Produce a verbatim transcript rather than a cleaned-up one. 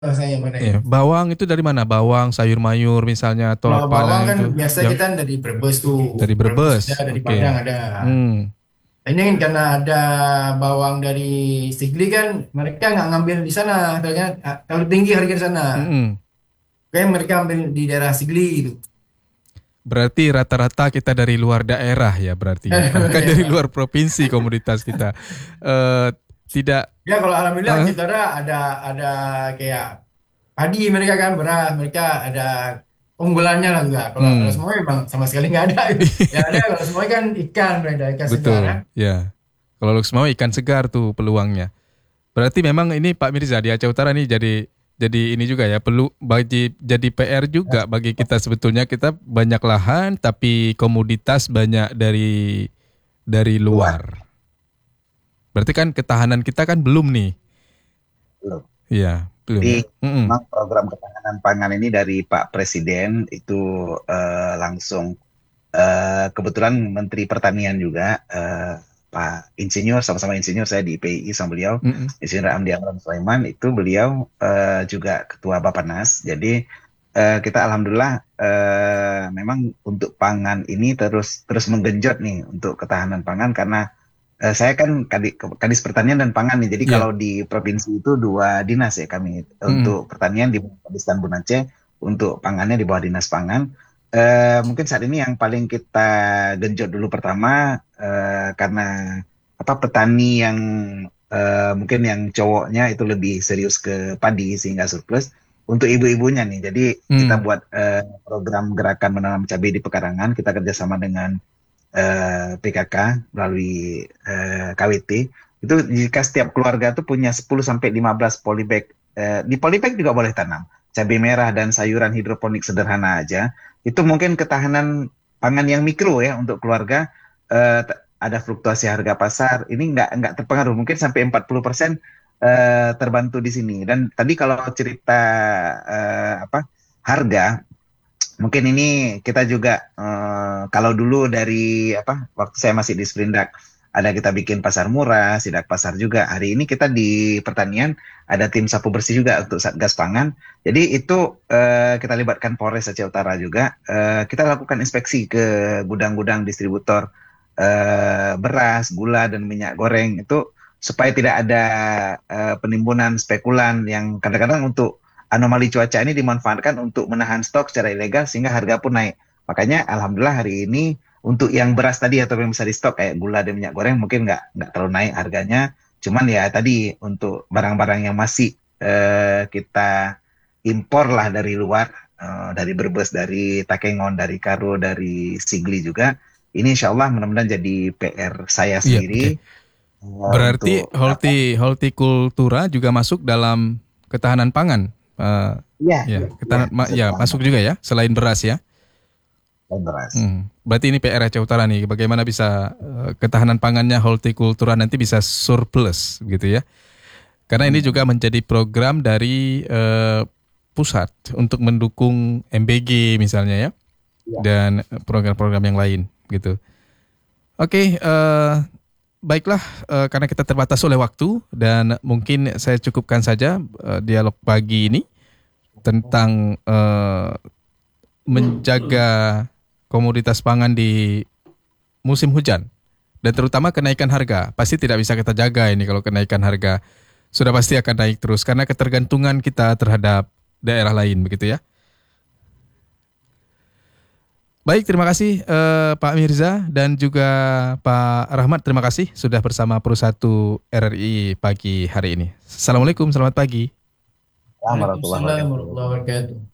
Oh, saya mana Iya, ini? bawang itu dari mana? Bawang, sayur mayur misalnya atau Kalau apa bawang yang kan itu biasa yang kita dari Brebes tuh, dari Brebes Brebes. ada, dari Oke. Padang ada. Hmm. Ini kan karena ada bawang dari Sigli kan, mereka nggak ngambil di sana, harganya ah, kalau tinggi harga di sana. Mm-mm. Kayak mereka ambil di daerah Sigli gitu. Berarti rata-rata kita dari luar daerah ya berarti ya. Bahkan dari Ya, luar provinsi komoditas kita. Eh tidak ya kalau alhamdulillah eh, Citra ada ada kayak padi mereka kan beras mereka ada unggulannya lah juga. Kalau kalau hmm. semua memang sama sekali nggak ada. Yang ada kalau semua kan ikan, mereka ikan segar kan. Betul, ya. Kalau Lux mau ikan segar tuh peluangnya. Berarti memang ini Pak Mirza di Aceh Utara nih jadi jadi ini juga ya perlu bagi jadi P R juga bagi kita sebetulnya kita banyak lahan tapi komoditas banyak dari dari Luar, luar. Berarti kan ketahanan kita kan belum nih. belum. Iya, belum ya. Jadi Mm-mm. memang program ketahanan pangan ini dari Pak Presiden itu eh, langsung eh, kebetulan Menteri Pertanian juga eh, Pak Insinyur, sama-sama Insinyur, saya di P I I sama beliau, Mm-mm. Insinyur Amdi Amran Sulaiman, itu beliau eh, juga Ketua Bappenas. Jadi eh, kita alhamdulillah eh, memang untuk pangan ini terus terus menggenjot nih untuk ketahanan pangan karena Eh, saya kan kadi- Kadis Pertanian dan Pangan nih. Jadi Iya. kalau di provinsi itu dua dinas ya kami. Mm-mm. Untuk pertanian di bawah Kadis dan Bun Aceh, untuk pangannya di bawah Dinas Pangan. Eh, mungkin saat ini yang paling kita genjot dulu pertama eh, karena apa petani yang eh, mungkin yang cowoknya itu lebih serius ke padi sehingga surplus. Untuk ibu-ibunya nih, jadi kita Mm. buat eh, program gerakan menanam cabai di pekarangan. Kita kerjasama dengan eh, P K K melalui eh, K W T itu jika setiap keluarga tuh punya sepuluh sampai lima belas polybag eh, di polybag juga boleh tanam cabai merah dan sayuran hidroponik sederhana aja itu mungkin ketahanan pangan yang mikro ya untuk keluarga eh, t- ada fluktuasi harga pasar ini nggak nggak terpengaruh mungkin sampai empat puluh persen eh, terbantu di sini dan tadi kalau cerita eh, apa harga mungkin ini kita juga eh, kalau dulu dari apa waktu saya masih di Sprindak ada kita bikin pasar murah, sidak pasar juga. Hari ini kita di pertanian ada tim sapu bersih juga untuk Satgas Pangan. Jadi itu eh, kita libatkan Polres Aceh Utara juga. Eh, kita lakukan inspeksi ke gudang-gudang distributor eh, beras, gula dan minyak goreng itu supaya tidak ada eh, penimbunan spekulan yang kadang-kadang untuk anomali cuaca ini dimanfaatkan untuk menahan stok secara ilegal sehingga harga pun naik. Makanya alhamdulillah hari ini untuk yang beras tadi atau yang bisa di stok kayak gula dan minyak goreng mungkin nggak nggak terlalu naik harganya. Cuman ya tadi untuk barang-barang yang masih eh, kita impor lah dari luar, eh, dari Brebes, dari Takengon, dari Karo, dari Sigli juga. Ini insya Allah mudah-mudahan jadi P R saya Iya, oke. sendiri eh, Berarti untuk apa? horti hortikultura juga masuk dalam ketahanan pangan. Eh, Iya, ya, iya, ketahanan ma- masuk ya dalam masuk juga ya selain beras ya. beras. Hmm. Berarti ini P R Aceh Utara nih, bagaimana bisa eh, ketahanan pangannya hortikultura nanti bisa surplus gitu ya. Karena ini juga menjadi program dari eh, pusat untuk mendukung M B G misalnya ya Iya. dan program-program yang lain gitu. Oke, eh, baiklah eh, karena kita terbatas oleh waktu dan mungkin saya cukupkan saja eh, dialog pagi ini tentang eh, menjaga komoditas pangan di musim hujan dan terutama kenaikan harga. Pasti tidak bisa kita jaga ini kalau kenaikan harga sudah pasti akan naik terus karena ketergantungan kita terhadap daerah lain begitu ya. Baik, terima kasih eh, Pak Mirza dan juga Pak Rahmat. Terima kasih sudah bersama Perursatu R R I pagi hari ini. Assalamualaikum, selamat pagi. Assalamualaikum warahmatullahi Waalaikumsalam wabarakatuh. warahmatullahi wabarakatuh.